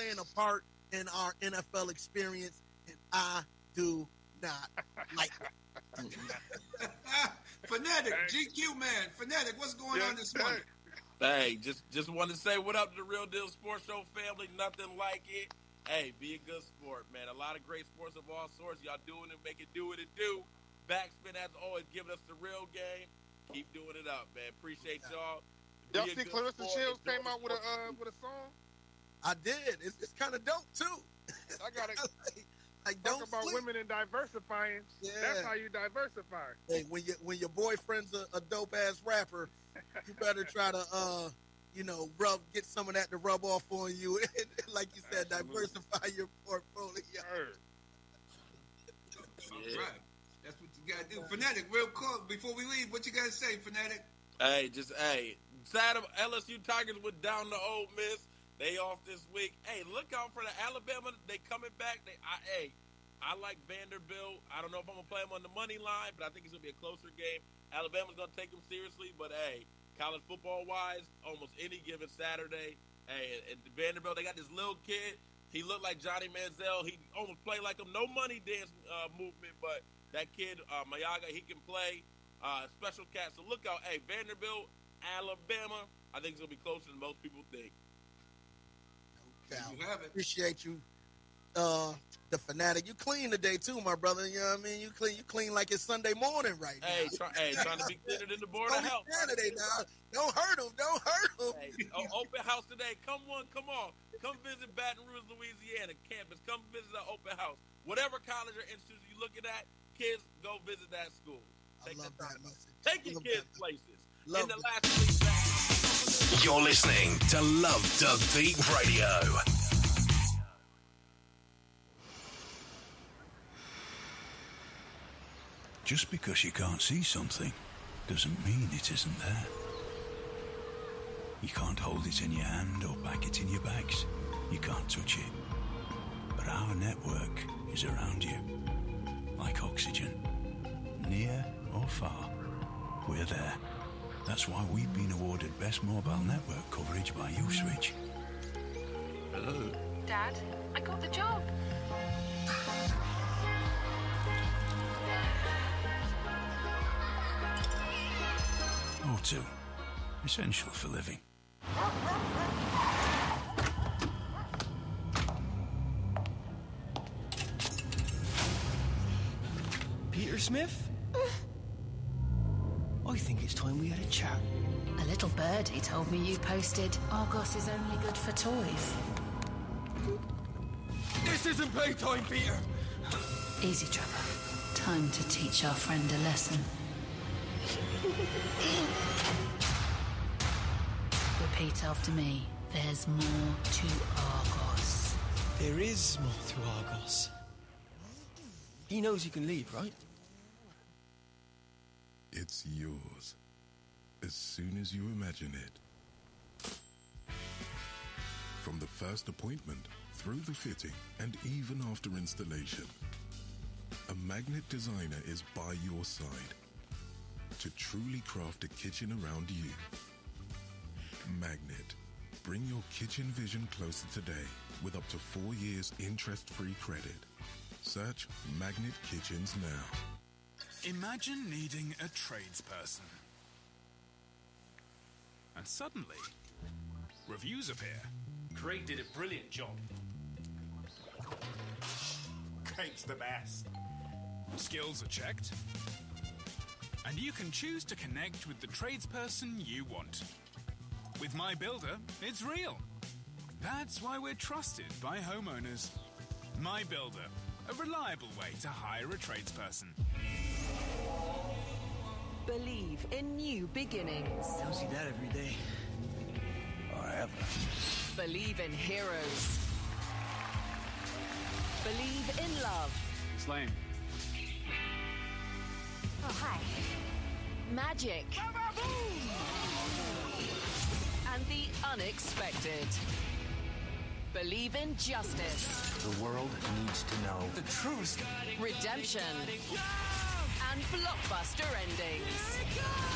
playing a part in our NFL experience, and I do not like it. Fanatic, GQ man, Fanatic, what's going on this morning? Hey, just want to say what up to the Real Deal Sports Show family. Nothing like it. Hey, be a good sport, man. A lot of great sports of all sorts. Y'all doing it, make it do what it do. Backspin, as always, giving us the real game. Keep doing it up, man. Appreciate y'all. Y'all see Clarissa Shields came out with a song? I did. It's kind of dope too. I got it. Like Talk don't about sleep. women and diversifying. Yeah. That's how you diversify. Hey, when your boyfriend's a dope ass rapper, you better try to get some of that to rub off on you. Like you said, diversify your portfolio. All right. That's what you got to do. Fanatic, real quick, before we leave, what you got to say, Fanatic? Sad of LSU Tigers went down to Ole Miss. They off this week. Hey, look out for the Alabama. They coming back. I like Vanderbilt. I don't know if I'm going to play them on the money line, but I think it's going to be a closer game. Alabama's going to take them seriously, but, hey, college football-wise, almost any given Saturday. Hey, and Vanderbilt, they got this little kid. He looked like Johnny Manziel. He almost played like him. No money dance movement, but that kid, Mayaga, he can play. Special cat. So look out. Hey, Vanderbilt, Alabama, I think it's going to be closer than most people think. You have it. Appreciate you, the Fanatic. You clean today too, my brother. You know what I mean? You clean like it's Sunday morning right now. Trying to be cleaner than the Board of Health. Saturday now. Don't hurt him. Hey, open house today. Come on. Come visit Baton Rouge, Louisiana campus. Come visit the open house. Whatever college or institution you're looking at, kids, go visit that school. I love that message. Take your kids places. Love in the it. last week back. You're listening to Love Dub Beat Radio. Just because you can't see something doesn't mean it isn't there. You can't hold it in your hand or pack it in your bags. You can't touch it. But our network is around you, like oxygen. Near or far, we're there. That's why we've been awarded Best Mobile Network Coverage by Uswitch. Hello? Dad, I got the job. O2. Essential for living. Peter Smith? I think it's time we had a chat. A little birdie told me you posted Argos is only good for toys. This isn't playtime, Peter! Easy, Trevor. Time to teach our friend a lesson. Repeat after me. There's more to Argos. There is more to Argos. He knows you can leave, right? It's yours, as soon as you imagine it. From the first appointment, through the fitting, and even after installation, a Magnet designer is by your side to truly craft a kitchen around you. Magnet. Bring your kitchen vision closer today with up to 4 years interest-free credit. Search Magnet Kitchens now. Imagine needing a tradesperson. And suddenly, reviews appear. Craig did a brilliant job. Craig's the best. Skills are checked. And you can choose to connect with the tradesperson you want. With My Builder, it's real. That's why we're trusted by homeowners. My Builder, a reliable way to hire a tradesperson. Believe in new beginnings. Don't see that every day. Or ever. Believe in heroes. Believe in love. It's lame. Oh, hi. Magic. And the unexpected. Believe in justice. The world needs to know the truth. Redemption. And blockbuster endings.